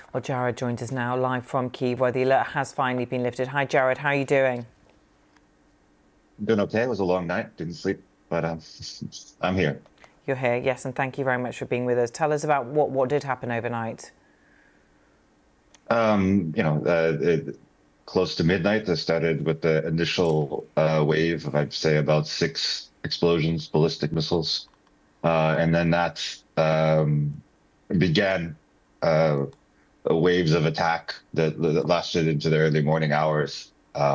Well, Jared joins us now live from Kyiv, where the alert has finally been lifted. Hi, Jared. How are you doing? Doing okay. It was a long night. Didn't sleep, but I'm here. You're here, yes, and thank you very much for being with us. Tell us about what did happen overnight. You know, close to midnight, it started with the initial wave of, I'd say, about six explosions, ballistic missiles, and then that began waves of attack that lasted into the early morning hours,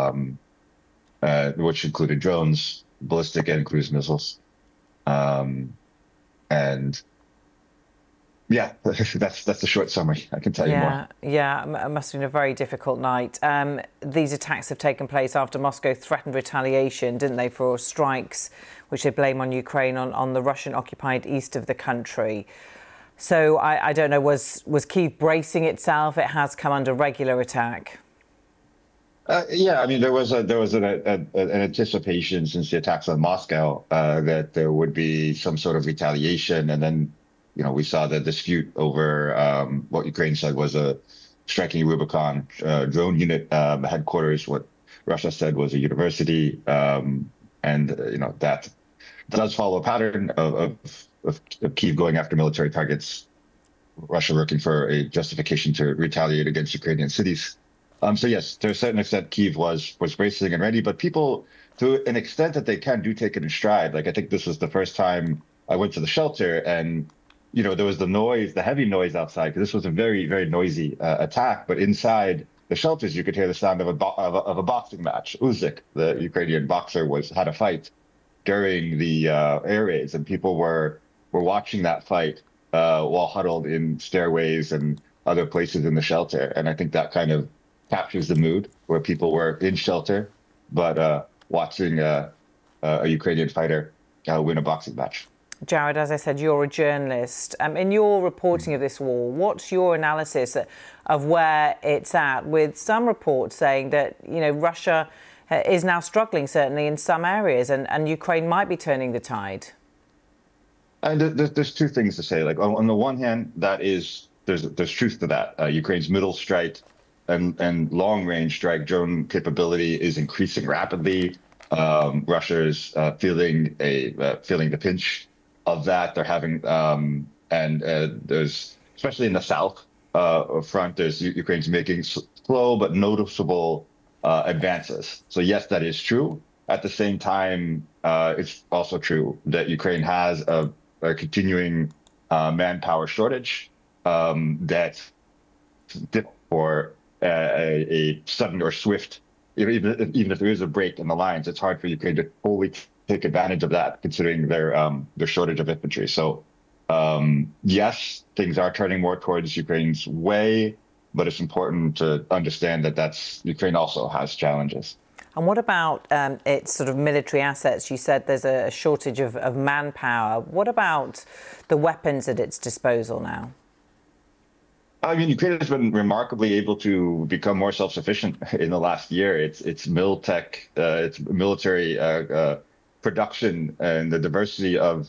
which included drones, ballistic and cruise missiles. Um, and yeah, that's the short summary. I can tell you more. Yeah, it must have been a very difficult night. These attacks have taken place after Moscow threatened retaliation, didn't they, for strikes which they blame on Ukraine on the Russian-occupied east of the country. So I don't know, was Kyiv bracing itself? It has come under regular attack. Yeah, I mean, there was an anticipation since the attacks on Moscow that there would be some sort of retaliation, and then, you know, we saw the dispute over what Ukraine said was a striking Rubicon drone unit headquarters, what Russia said was a university, and you know that does follow a pattern of Kyiv going after military targets, Russia looking for a justification to retaliate against Ukrainian cities. So yes, to a certain extent, Kyiv was bracing and ready, but people, to an extent that they can, do take it in stride. Like, I think this was the first time I went to the shelter, and you know there was the noise, the heavy noise outside, because this was a very, very noisy attack. But inside the shelters, you could hear the sound of a boxing match. Usyk, the Ukrainian boxer, had a fight during the air raids, and people were watching that fight while huddled in stairways and other places in the shelter. And I think that kind of captures the mood where people were in shelter, but watching a Ukrainian fighter win a boxing match. Jared, as I said, you're a journalist. In your reporting of this war, what's your analysis of where it's at? With some reports saying that, you know, Russia is now struggling, certainly in some areas, and Ukraine might be turning the tide. And there's two things to say. Like, on the one hand, there's truth to that. Ukraine's middle strike and long range strike drone capability is increasing rapidly. Russia is feeling the pinch of that. They're having there's, especially in the south front, there's Ukraine's making slow but noticeable advances. So yes, that is true. At the same time, it's also true that Ukraine has a continuing manpower shortage that's difficult for a sudden or swift, even if there is a break in the lines, it's hard for Ukraine to fully take advantage of that, considering their shortage of infantry. So yes, things are turning more towards Ukraine's way, but it's important to understand that Ukraine also has challenges. And what about its sort of military assets? You said there's a shortage of manpower. What about the weapons at its disposal now? I mean, Ukraine has been remarkably able to become more self-sufficient in the last year. Its military production and the diversity of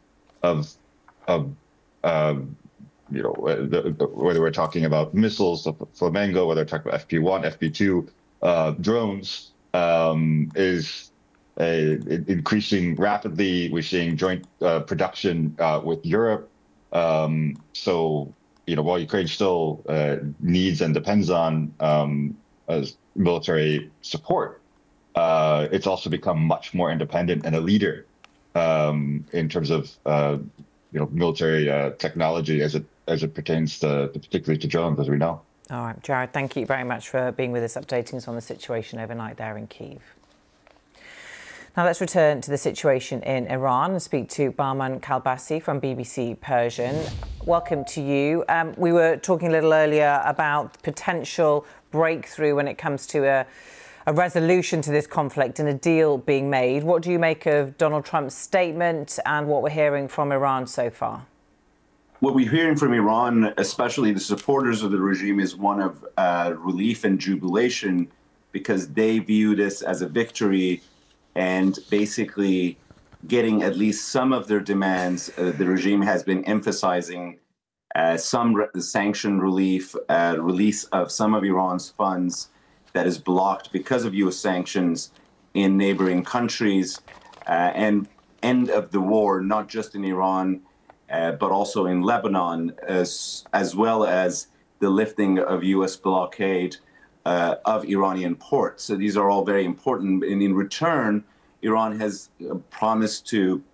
you know, whether we're talking about missiles, the Flamingo, whether we're talking about FP1, FP2 drones, is increasing rapidly. We're seeing joint production with Europe. So, you know, while Ukraine still needs and depends on military support, it's also become much more independent and a leader in terms of you know, military technology as it pertains to particularly to drones, as we know. All right, Jared, thank you very much for being with us, updating us on the situation overnight there in Kyiv. Now let's return to the situation in Iran and speak to Bahman Kalbasi from BBC Persian. Welcome to you. We were talking a little earlier about potential breakthrough when it comes to a resolution to this conflict and a deal being made. What do you make of Donald Trump's statement and what we're hearing from Iran so far? What we're hearing from Iran, especially the supporters of the regime, is one of relief and jubilation, because they view this as a victory and basically getting at least some of their demands. The regime has been emphasizing sanction relief, release of some of Iran's funds that is blocked because of U.S. sanctions in neighboring countries, and end of the war, not just in Iran, but also in Lebanon, as well as the lifting of U.S. blockade of Iranian ports. So these are all very important. And in return, Iran has promised to